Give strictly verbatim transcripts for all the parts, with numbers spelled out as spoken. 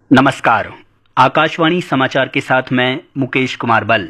नमस्कार। आकाशवाणी समाचार के साथ मैं मुकेश कुमार बल।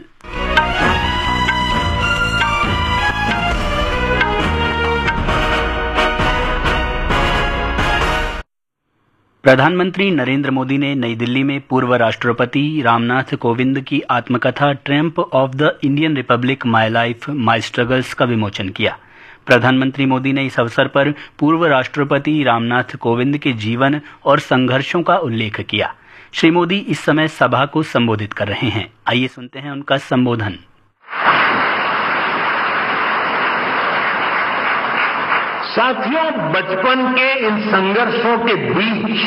प्रधानमंत्री नरेंद्र मोदी ने नई दिल्ली में पूर्व राष्ट्रपति रामनाथ कोविंद की आत्मकथा Triumph of the Indian Republic my life my struggles का विमोचन किया। प्रधानमंत्री मोदी ने इस अवसर पर पूर्व राष्ट्रपति रामनाथ कोविंद के जीवन और संघर्षों का उल्लेख किया। श्री मोदी इस समय सभा को संबोधित कर रहे हैं। आइए सुनते हैं उनका संबोधन। साथियों, बचपन के इन संघर्षों के बीच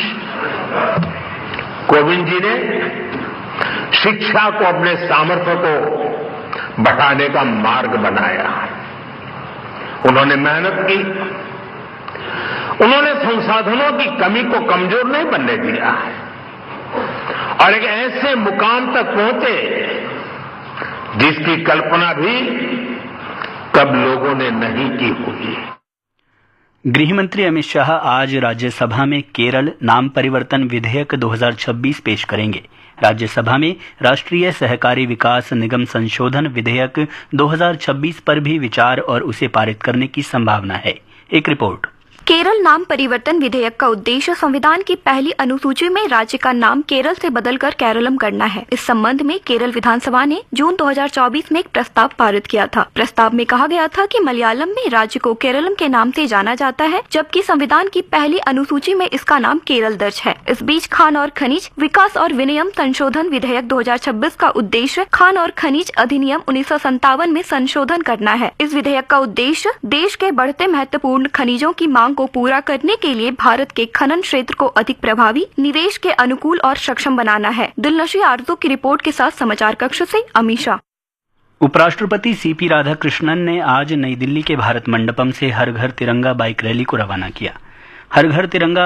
कोविंद जी ने शिक्षा को अपने सामर्थ्य को बढ़ाने का मार्ग बनाया। उन्होंने मेहनत की, उन्होंने संसाधनों की कमी को कमजोर नहीं बनने दिया और एक ऐसे मुकाम तक पहुंचे जिसकी कल्पना भी तब लोगों ने नहीं की होगी। गृहमंत्री अमित शाह आज राज्यसभा में केरल नाम परिवर्तन विधेयक दो हज़ार छब्बीस पेश करेंगे। राज्यसभा में राष्ट्रीय सहकारी विकास निगम संशोधन विधेयक दो हज़ार छब्बीस पर भी विचार और उसे पारित करने की संभावना है। एक रिपोर्ट। केरल नाम परिवर्तन विधेयक का उद्देश्य संविधान की पहली अनुसूची में राज्य का नाम केरल से बदलकर केरलम करना है। इस संबंध में केरल विधानसभा ने जून दो हज़ार चौबीस में एक प्रस्ताव पारित किया था। प्रस्ताव में कहा गया था कि मलयालम में राज्य को केरलम के नाम से जाना जाता है, जबकि संविधान की पहली अनुसूची में इसका नाम केरल दर्ज है। इस बीच खान और खनिज विकास और विनियम संशोधन विधेयक दो हज़ार छब्बीस का उद्देश्य खान और खनिज अधिनियम उन्नीस सौ संतावन में संशोधन करना है। इस विधेयक का उद्देश्य देश के बढ़ते महत्वपूर्ण खनिजों की मांग को पूरा करने के लिए भारत के खनन क्षेत्र को अधिक प्रभावी, निवेश के अनुकूल और सक्षम बनाना है। दिलनशी आरजू की रिपोर्ट के साथ समाचार कक्ष से अमीशा। उपराष्ट्रपति सीपी राधाकृष्णन ने आज नई दिल्ली के भारत मंडपम से हर घर तिरंगा बाइक रैली को रवाना किया। हर घर तिरंगा